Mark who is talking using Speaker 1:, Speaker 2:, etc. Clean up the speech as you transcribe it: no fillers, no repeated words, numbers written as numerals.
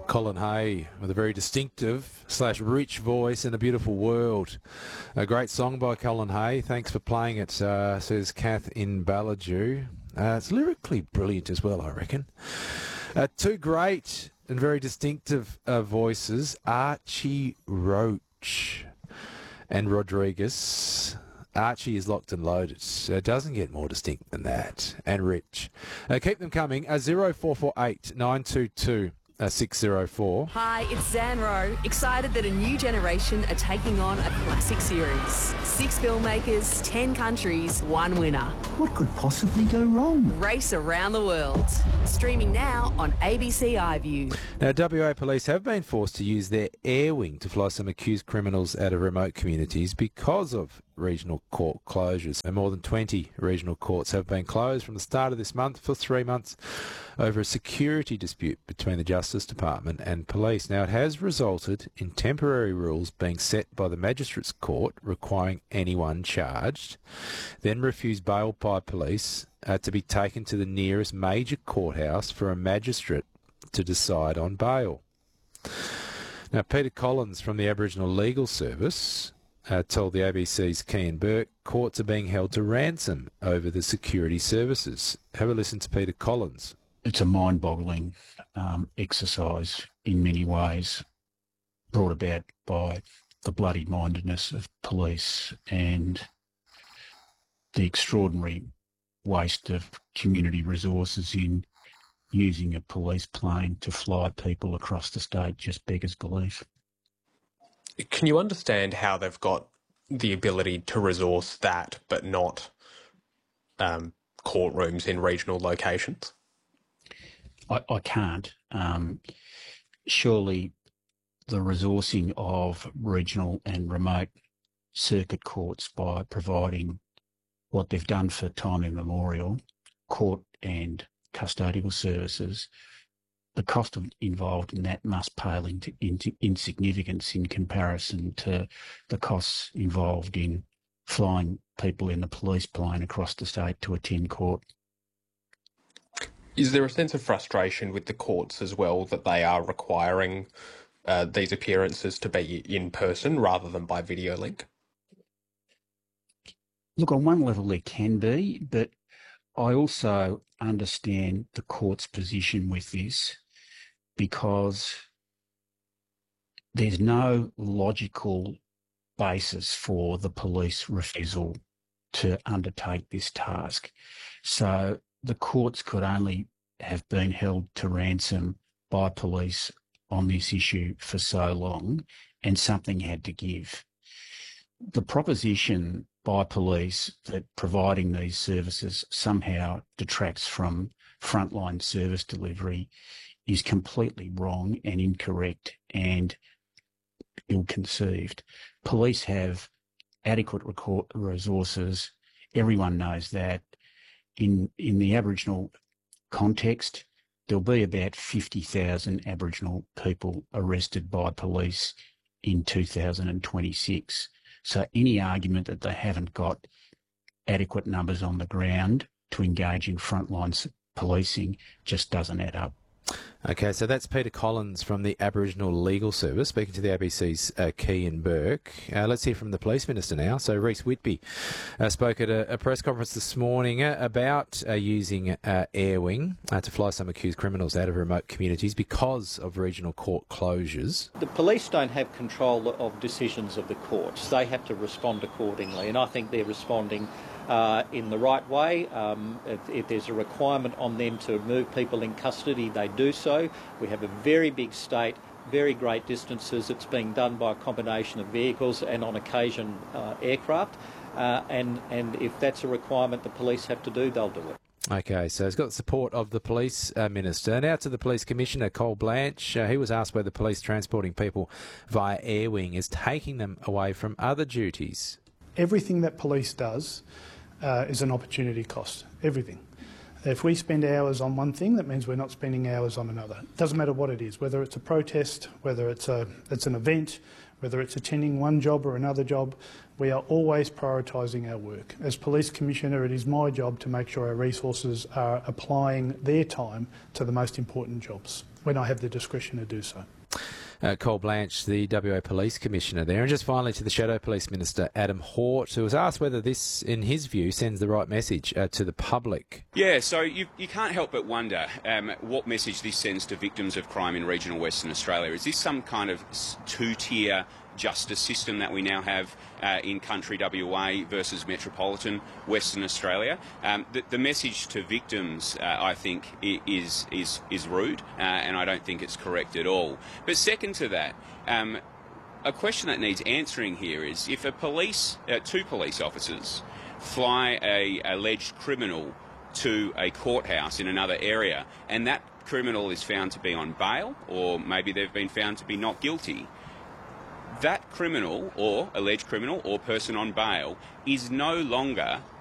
Speaker 1: Colin Hay with a very distinctive / rich voice and a beautiful world. A great song by Colin Hay. Thanks for playing it, says Kath in Ballajoo. It's lyrically brilliant as well, I reckon. Two great and very distinctive voices, Archie Roach and Rodriguez. Archie is locked and loaded. It doesn't get more distinct than that. And rich. Keep them coming. 0448 922 604.
Speaker 2: Hi, it's Zanro. Excited that a new generation are taking on a classic series. 6 filmmakers, 10 countries, 1 winner.
Speaker 3: What could possibly go wrong?
Speaker 2: Race around the world. Streaming now on ABC iView.
Speaker 1: Now, WA Police have been forced to use their air wing to fly some accused criminals out of remote communities because of regional court closures. And more than 20 regional courts have been closed from the start of this month for 3 months over a security dispute between the Justice Department and police. Now, it has resulted in temporary rules being set by the Magistrates Court requiring anyone charged, then refused bail by police, to be taken to the nearest major courthouse for a magistrate to decide on bail. Now, Peter Collins from the Aboriginal Legal Service told the ABC's Kean Burke courts are being held to ransom over the security services. Have a listen to Peter Collins.
Speaker 4: It's a mind-boggling exercise in many ways, brought about by the bloody-mindedness of police and the extraordinary waste of community resources in using a police plane to fly people across the state just beggars belief.
Speaker 5: Can you understand how they've got the ability to resource that but not courtrooms in regional locations?
Speaker 4: I can't. Surely the resourcing of regional and remote circuit courts by providing what they've done for time immemorial, court and custodial services, the cost involved in that must pale into insignificance in comparison to the costs involved in flying people in a police plane across the state to attend court.
Speaker 5: Is there a sense of frustration with the courts as well that they are requiring these appearances to be in person rather than by video link?
Speaker 4: Look, on one level there can be, but I also understand the court's position with this because there's no logical basis for the police refusal to undertake this task. So the courts could only have been held to ransom by police on this issue for so long, and something had to give. The proposition by police that providing these services somehow detracts from frontline service delivery is completely wrong and incorrect and ill-conceived. Police have adequate resources. Everyone knows that. In the Aboriginal context, there'll be about 50,000 Aboriginal people arrested by police in 2026. So any argument that they haven't got adequate numbers on the ground to engage in frontline policing just doesn't add up.
Speaker 1: Okay, so that's Peter Collins from the Aboriginal Legal Service speaking to the ABC's Kean Burke. Let's hear from the Police Minister now. So Reece Whitby spoke at a press conference this morning about using Air Wing to fly some accused criminals out of remote communities because of regional court closures.
Speaker 6: The police don't have control of decisions of the courts. They have to respond accordingly, and I think they're responding in the right way. If there's a requirement on them to move people in custody, they do so. We have a very big state, very great distances. It's being done by a combination of vehicles and on occasion aircraft. And if that's a requirement the police have to do, they'll do it.
Speaker 1: Okay, so he's got the support of the Police Minister. Now to the Police Commissioner, Cole Blanche. He was asked whether police transporting people via Air Wing is taking them away from other duties.
Speaker 7: Everything that police does is an opportunity cost, everything. If we spend hours on one thing, that means we're not spending hours on another. It doesn't matter what it is, whether it's a protest, whether it's an event, whether it's attending one job or another job. We are always prioritising our work. As Police Commissioner, it is my job to make sure our resources are applying their time to the most important jobs when I have the discretion to do so.
Speaker 1: Cole Blanche, the WA Police Commissioner there. And just finally to the Shadow Police Minister, Adam Hort, who was asked whether this, in his view, sends the right message to the public.
Speaker 8: Yeah, so you can't help but wonder what message this sends to victims of crime in regional Western Australia. Is this some kind of two-tier justice system that we now have in country WA versus metropolitan Western Australia? The message to victims, I think, is rude, and I don't think it's correct at all. But second to that, a question that needs answering here is if two police officers fly a alleged criminal to a courthouse in another area, and that criminal is found to be on bail, or maybe they've been found to be not guilty, that criminal or alleged criminal or person on bail is no longer